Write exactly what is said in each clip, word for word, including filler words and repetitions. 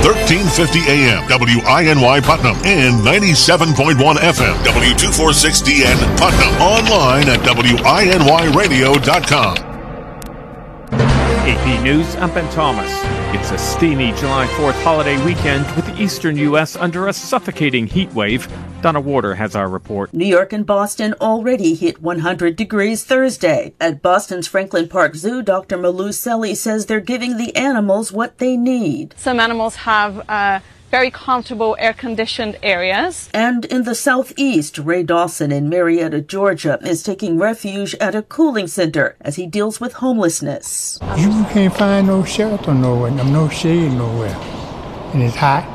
thirteen fifty A M, W I N Y Putnam, and ninety-seven point one F M, W two forty-six D N Putnam. Online at W I N Y radio dot com. A P News, I'm Ben Thomas. It's a steamy July fourth holiday weekend with the eastern U S under a suffocating heat wave. Donna Warder has our report. New York and Boston already hit one hundred degrees Thursday. At Boston's Franklin Park Zoo, Doctor Malou Selly says they're giving the animals what they need. Some animals have uh, very comfortable air-conditioned areas. And in the southeast, Ray Dawson in Marietta, Georgia, is taking refuge at a cooling center as he deals with homelessness. You can't find no shelter nowhere, no shade nowhere, and it's hot.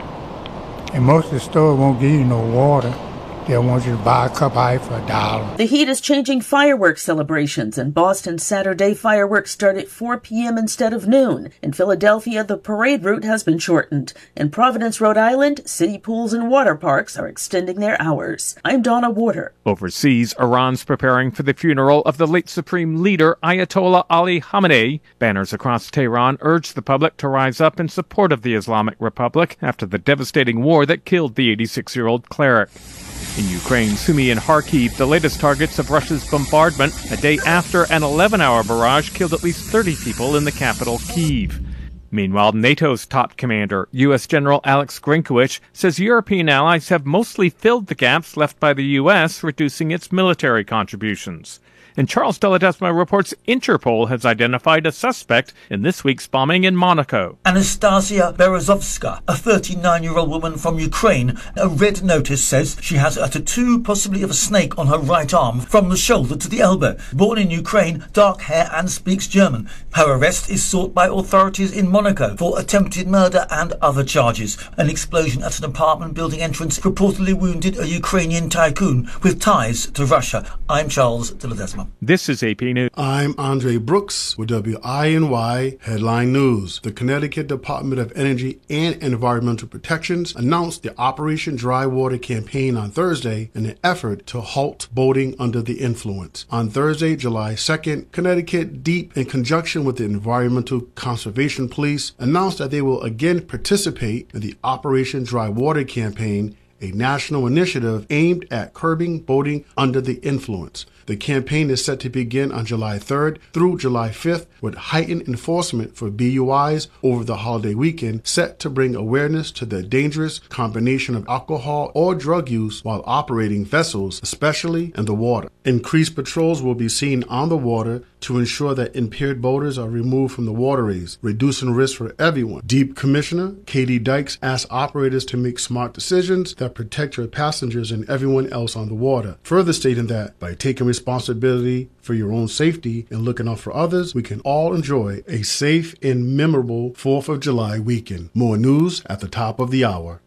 And most of the stores won't give you no water. They'll want you to buy a cup of ice for a dollar. The heat is changing fireworks celebrations. In Boston, Saturday fireworks start at four p.m. instead of noon. In Philadelphia, the parade route has been shortened. In Providence, Rhode Island, city pools and water parks are extending their hours. I'm Donna Warder. Overseas, Iran's preparing for the funeral of the late Supreme Leader Ayatollah Ali Khamenei. Banners across Tehran urge the public to rise up in support of the Islamic Republic after the devastating war that killed the eighty-six-year-old cleric. In Ukraine, Sumy and Kharkiv, the latest targets of Russia's bombardment, a day after an eleven-hour barrage killed at least thirty people in the capital, Kyiv. Meanwhile, NATO's top commander, U S General Alex Grinkowicz, says European allies have mostly filled the gaps left by the U S, reducing its military contributions. And Charles Deledesma reports Interpol has identified a suspect in this week's bombing in Monaco. Anastasia Berezovska, a thirty-nine-year-old woman from Ukraine. A red notice says she has a tattoo, possibly of a snake, on her right arm from the shoulder to the elbow. Born in Ukraine, dark hair and speaks German. Her arrest is sought by authorities in Monaco for attempted murder and other charges. An explosion at an apartment building entrance reportedly wounded a Ukrainian tycoon with ties to Russia. I'm Charles Deledesma. This is A P News. I'm Andre Brooks with W I N Y Headline News. The Connecticut Department of Energy and Environmental Protections announced the Operation Dry Water campaign on Thursday in an effort to halt boating under the influence. On Thursday, July second, Connecticut DEEP, in conjunction with the Environmental Conservation Police, announced that they will again participate in the Operation Dry Water campaign, a national initiative aimed at curbing boating under the influence. The campaign is set to begin on July third through July fifth with heightened enforcement for B U Is over the holiday weekend, set to bring awareness to the dangerous combination of alcohol or drug use while operating vessels, especially in the water. Increased patrols will be seen on the water to ensure that impaired boaters are removed from the waterways, reducing risk for everyone. DEEP Commissioner Katie Dykes asked operators to make smart decisions that protect your passengers and everyone else on the water, further stating that by taking responsibility for your own safety and looking out for others, we can all enjoy a safe and memorable fourth of July weekend. More news at the top of the hour.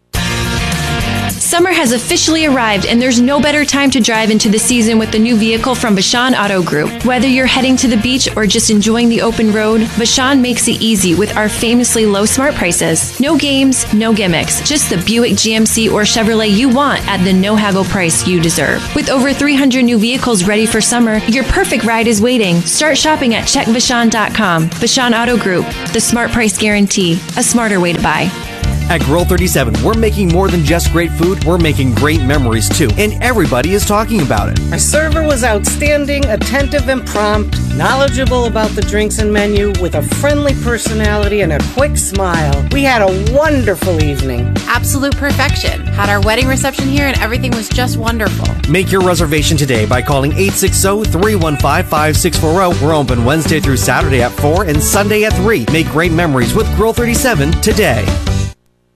Summer has officially arrived, and there's no better time to drive into the season with the new vehicle from Vachon Auto Group. Whether you're heading to the beach or just enjoying the open road, Vachon makes it easy with our famously low smart prices. No games, no gimmicks, just the Buick, G M C, or Chevrolet you want at the no-haggle price you deserve. With over three hundred new vehicles ready for summer, your perfect ride is waiting. Start shopping at check vachon dot com. Vachon Auto Group, the smart price guarantee, a smarter way to buy. At Grill thirty-seven, we're making more than just great food, we're making great memories too, and everybody is talking about it. Our server was outstanding, attentive and prompt, knowledgeable about the drinks and menu, with a friendly personality and a quick smile. We had a wonderful evening. Absolute perfection. Had our wedding reception here and everything was just wonderful. Make your reservation today by calling eight six zero, three one five, five six four zero. We're open Wednesday through Saturday at four and Sunday at three. Make great memories with Grill thirty-seven today.